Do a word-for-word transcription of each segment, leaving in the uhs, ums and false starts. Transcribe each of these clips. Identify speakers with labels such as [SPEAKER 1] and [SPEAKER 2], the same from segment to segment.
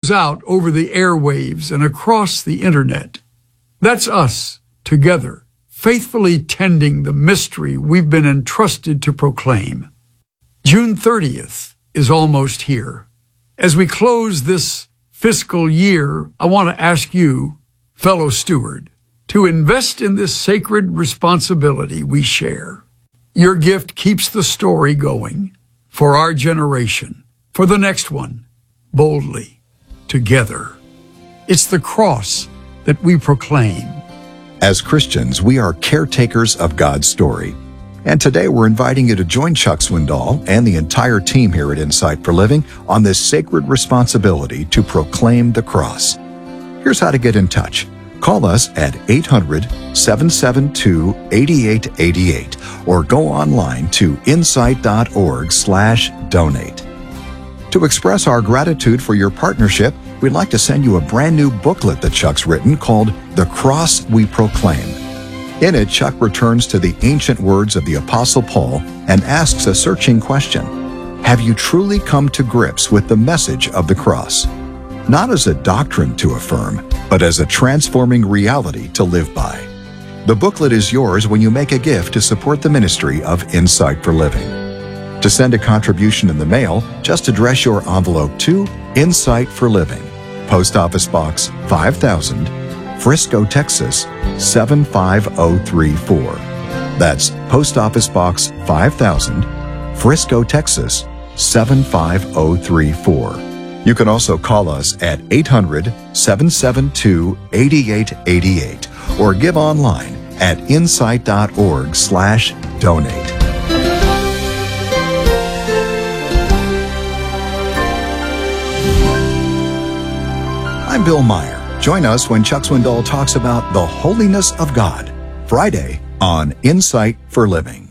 [SPEAKER 1] goes out over the airwaves and across the internet. That's us, together, faithfully tending the mystery we've been entrusted to proclaim. June thirtieth is almost here. As we close this fiscal year, I want to ask you, fellow steward, to invest in this sacred responsibility we share. Your gift keeps the story going for our generation, for the next one, boldly, together. It's the cross that we proclaim.
[SPEAKER 2] As Christians, we are caretakers of God's story. And today we're inviting you to join Chuck Swindoll and the entire team here at Insight for Living on this sacred responsibility to proclaim the cross. Here's how to get in touch. Call us at eight hundred, seven seven two, eight eight eight eight or go online to insight.org slash donate. To express our gratitude for your partnership, we'd like to send you a brand new booklet that Chuck's written called The Cross We Proclaim. In it, Chuck returns to the ancient words of the Apostle Paul and asks a searching question. Have you truly come to grips with the message of the cross? Not as a doctrine to affirm, but as a transforming reality to live by. The booklet is yours when you make a gift to support the ministry of Insight for Living. To send a contribution in the mail, just address your envelope to Insight for Living, Post Office Box five thousand, Frisco, Texas seven five zero three four. That's Post Office Box five thousand, Frisco, Texas seven five zero three four. You can also call us at eight hundred, seven seven two, eight eight eight eight or give online at insight.org slash donate. I'm Bill Meyer. Join us when Chuck Swindoll talks about the holiness of God, Friday on Insight for Living.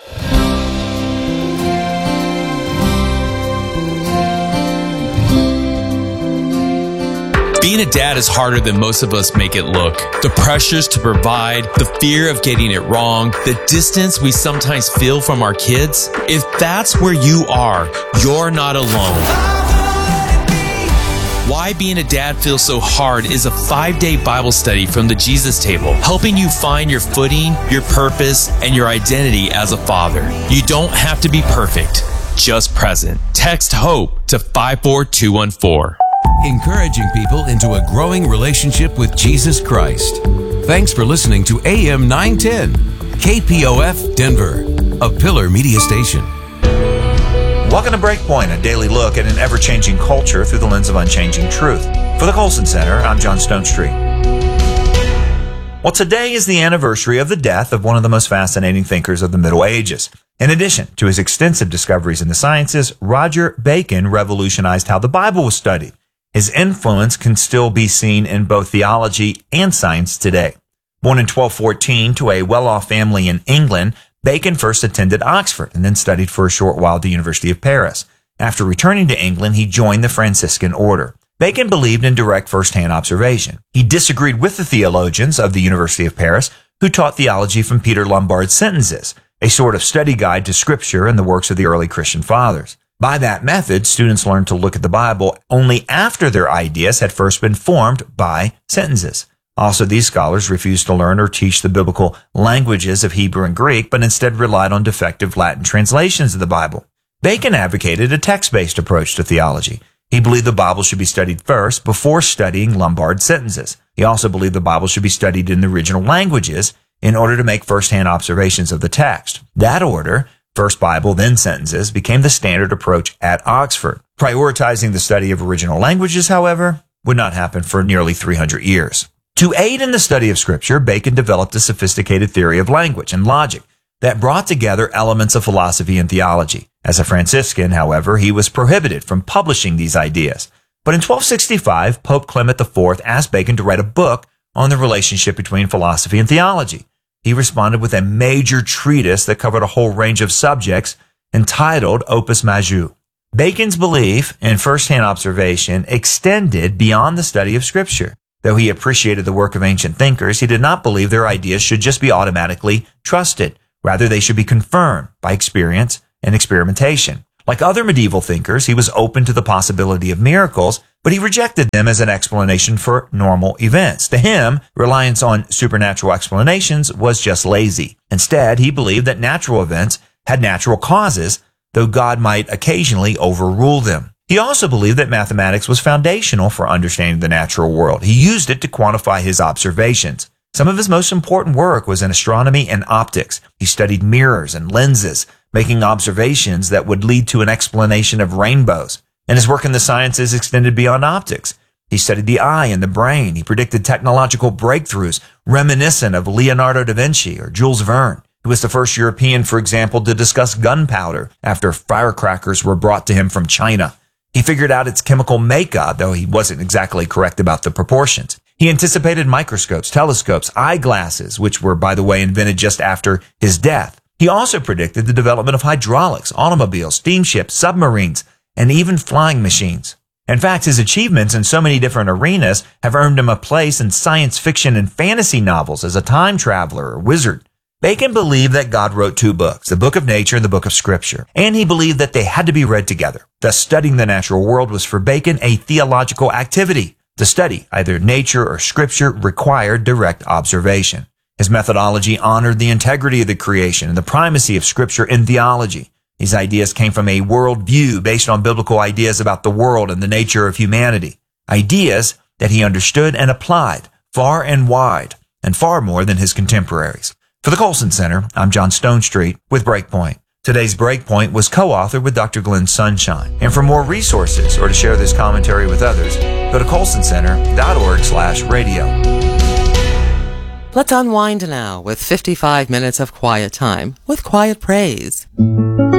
[SPEAKER 3] Being a dad is harder than most of us make it look. The pressures to provide, the fear of getting it wrong, the distance we sometimes feel from our kids. If that's where you are, you're not alone. Why Being a Dad Feels So Hard is a five-day Bible study from the Jesus Table, helping you find your footing, your purpose, and your identity as a father. You don't have to be perfect, just present. Text HOPE to five four two one four.
[SPEAKER 4] Encouraging people into a growing relationship with Jesus Christ. Thanks for listening to A M nine ten, K P O F Denver, a Pillar Media station.
[SPEAKER 5] Welcome to Breakpoint, a daily look at an ever-changing culture through the lens of unchanging truth. For the Colson Center, I'm John Stonestreet. Well, today is the anniversary of the death of one of the most fascinating thinkers of the Middle Ages. In addition to his extensive discoveries in the sciences, Roger Bacon revolutionized how the Bible was studied. His influence can still be seen in both theology and science today. Born in twelve fourteen to a well-off family in England, Bacon first attended Oxford and then studied for a short while at the University of Paris. After returning to England, he joined the Franciscan order. Bacon believed in direct first-hand observation. He disagreed with the theologians of the University of Paris who taught theology from Peter Lombard's sentences, a sort of study guide to Scripture and the works of the early Christian fathers. By that method, students learned to look at the Bible only after their ideas had first been formed by sentences. Also, these scholars refused to learn or teach the biblical languages of Hebrew and Greek, but instead relied on defective Latin translations of the Bible. Bacon advocated a text-based approach to theology. He believed the Bible should be studied first before studying Lombard's sentences. He also believed the Bible should be studied in the original languages in order to make first-hand observations of the text. That order, first Bible, then sentences, became the standard approach at Oxford. Prioritizing the study of original languages, however, would not happen for nearly three hundred years. To aid in the study of Scripture, Bacon developed a sophisticated theory of language and logic that brought together elements of philosophy and theology. As a Franciscan, however, he was prohibited from publishing these ideas. But in twelve sixty-five, Pope Clement the Fourth asked Bacon to write a book on the relationship between philosophy and theology. He responded with a major treatise that covered a whole range of subjects entitled Opus Majus. Bacon's belief in first-hand observation extended beyond the study of Scripture. Though he appreciated the work of ancient thinkers, he did not believe their ideas should just be automatically trusted. Rather, they should be confirmed by experience and experimentation. Like other medieval thinkers, he was open to the possibility of miracles, but he rejected them as an explanation for normal events. To him, reliance on supernatural explanations was just lazy. Instead, he believed that natural events had natural causes, though God might occasionally overrule them. He also believed that mathematics was foundational for understanding the natural world. He used it to quantify his observations. Some of his most important work was in astronomy and optics. He studied mirrors and lenses, making observations that would lead to an explanation of rainbows. And his work in the sciences extended beyond optics. He studied the eye and the brain. He predicted technological breakthroughs reminiscent of Leonardo da Vinci or Jules Verne. He was the first European, for example, to discuss gunpowder after firecrackers were brought to him from China. He figured out its chemical makeup, though he wasn't exactly correct about the proportions. He anticipated microscopes, telescopes, eyeglasses, which were, by the way, invented just after his death. He also predicted the development of hydraulics, automobiles, steamships, submarines, and even flying machines. In fact, his achievements in so many different arenas have earned him a place in science fiction and fantasy novels as a time traveler or wizard. Bacon believed that God wrote two books, the Book of Nature and the Book of Scripture, and he believed that they had to be read together. Thus, studying the natural world was for Bacon a theological activity. To study either nature or Scripture required direct observation. His methodology honored the integrity of the creation and the primacy of Scripture in theology. These ideas came from a worldview based on biblical ideas about the world and the nature of humanity. Ideas that he understood and applied far and wide, and far more than his contemporaries. For the Colson Center, I'm John Stonestreet with Breakpoint. Today's Breakpoint was co-authored with Doctor Glenn Sunshine. And for more resources or to share this commentary with others, go to colson center dot org slash radio.
[SPEAKER 6] Let's unwind now with fifty-five minutes of quiet time with Quiet Praise.